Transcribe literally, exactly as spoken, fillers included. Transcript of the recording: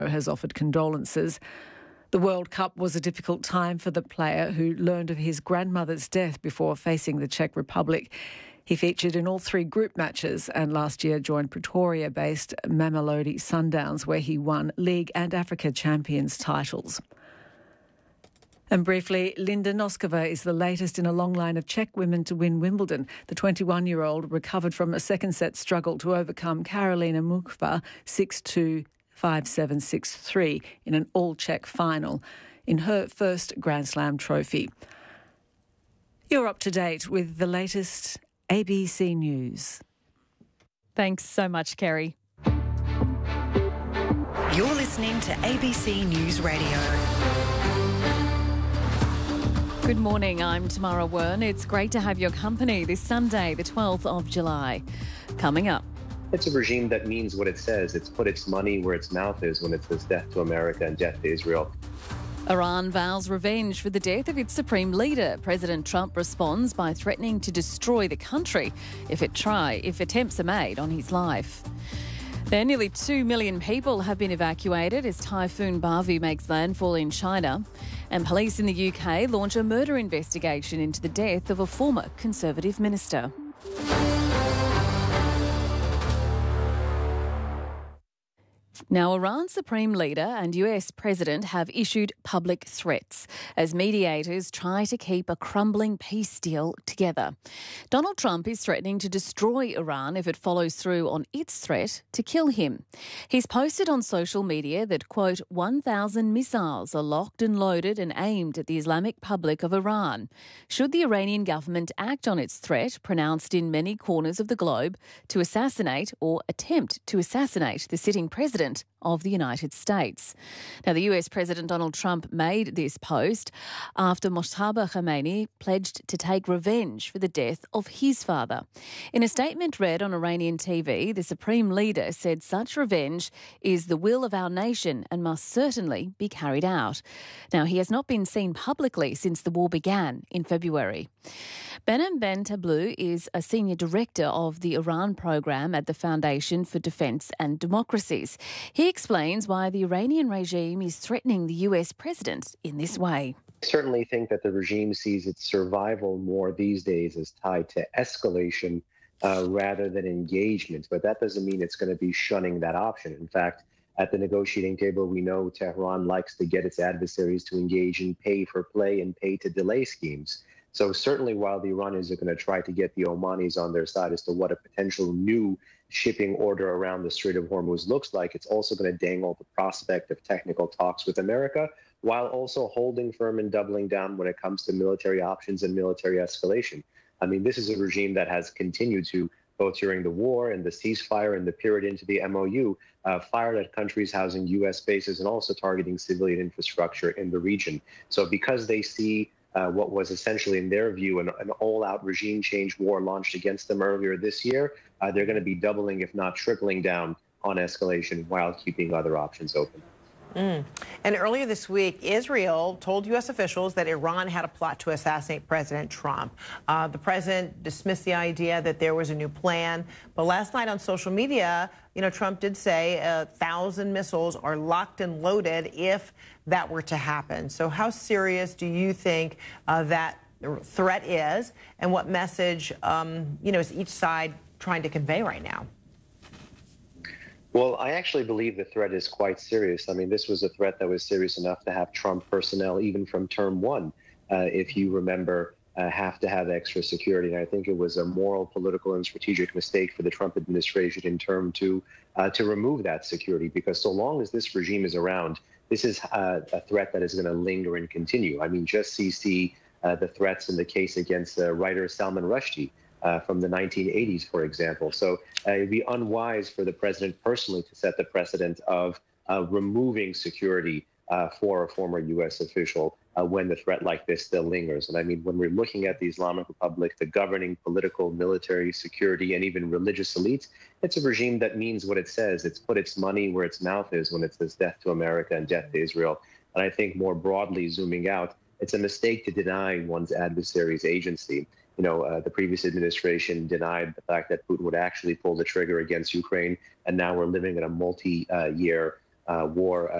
has offered condolences. The World Cup was a difficult time for the player who learned of his grandmother's death before facing the Czech Republic. He featured in all three group matches and last year joined Pretoria-based Mamelodi Sundowns, where he won League and Africa Champions titles. And briefly, Linda Noskova is the latest in a long line of Czech women to win Wimbledon. The twenty-one-year-old recovered from a second-set struggle to overcome Karolina Muchova six two, five seven, six three in an all-Czech final in her first Grand Slam trophy. You're up to date with the latest A B C News. Thanks so much, Kerry. You're listening to A B C News Radio. Good morning, I'm Tamara Wern. It's great to have your company this Sunday, the twelfth of July. Coming up. It's a regime that means what it says. It's put its money where its mouth is when it says death to America and death to Israel. Iran vows revenge for the death of its supreme leader. President Trump responds by threatening to destroy the country if it try if attempts are made on his life. There, nearly two million people have been evacuated as Typhoon Bavu makes landfall in China. And police in the U K launch a murder investigation into the death of a former Conservative minister. Now, Iran's supreme leader and U S president have issued public threats as mediators try to keep a crumbling peace deal together. Donald Trump is threatening to destroy Iran if it follows through on its threat to kill him. He's posted on social media that, quote, one thousand missiles are locked and loaded and aimed at the Islamic Republic of Iran. Should the Iranian government act on its threat, pronounced in many corners of the globe, to assassinate or attempt to assassinate the sitting president of the United States. Now, the U S President Donald Trump made this post after Mojtaba Khamenei pledged to take revenge for the death of his father. In a statement read on Iranian T V, the Supreme Leader said such revenge is the will of our nation and must certainly be carried out. Now, he has not been seen publicly since the war began in February. Behnam Ben Tablu is a senior director of the Iran program at the Foundation for Defence and Democracies. He explains why the Iranian regime is threatening the U S president in this way. I certainly think that the regime sees its survival more these days as tied to escalation uh, rather than engagement. But that doesn't mean it's going to be shunning that option. In fact, at the negotiating table, we know Tehran likes to get its adversaries to engage in pay-for-play and pay-to-delay schemes. So certainly while the Iranians are going to try to get the Omanis on their side as to what a potential new shipping order around the Strait of Hormuz looks like, it's also going to dangle the prospect of technical talks with America, while also holding firm and doubling down when it comes to military options and military escalation. I mean, this is a regime that has continued to, both during the war and the ceasefire and the period into the M O U, uh, fired at countries housing U S bases and also targeting civilian infrastructure in the region. So because they see Uh, what was essentially, in their view, an, an all-out regime change war launched against them earlier this year, uh, they're going to be doubling, if not tripling down on escalation while keeping other options open. Mm. And earlier this week, Israel told U S officials that Iran had a plot to assassinate President Trump. Uh, the president dismissed the idea that there was a new plan. But last night on social media, you know, Trump did say a thousand missiles are locked and loaded if that were to happen. So how serious do you think uh, that threat is, and what message, um, you know, is each side trying to convey right now? Well, I actually believe the threat is quite serious. I mean, this was a threat that was serious enough to have Trump personnel, even from term one, uh, if you remember, uh, have to have extra security. And I think it was a moral, political, and strategic mistake for the Trump administration in term two uh, to remove that security, because so long as this regime is around, this is uh, a threat that is going to linger and continue. I mean, just see, see uh, the threats in the case against uh, writer Salman Rushdie. Uh, from the nineteen eighties, for example. So uh, it would be unwise for the president personally to set the precedent of uh, removing security uh, for a former U S official uh, when the threat like this still lingers. And I mean, when we're looking at the Islamic Republic, the governing political, military, security, and even religious elites, it's a regime that means what it says. It's put its money where its mouth is when it says death to America and death to Israel. And I think more broadly, zooming out, it's a mistake to deny one's adversary's agency. You know, uh, the previous administration denied the fact that Putin would actually pull the trigger against Ukraine, and now we're living in a multi-year uh, war